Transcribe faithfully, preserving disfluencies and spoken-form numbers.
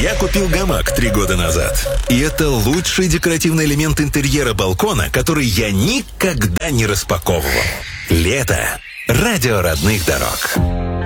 Я купил гамак три года назад. И это лучший декоративный элемент интерьера балкона, который я никогда не распаковывал. Лето. Радио родных дорог.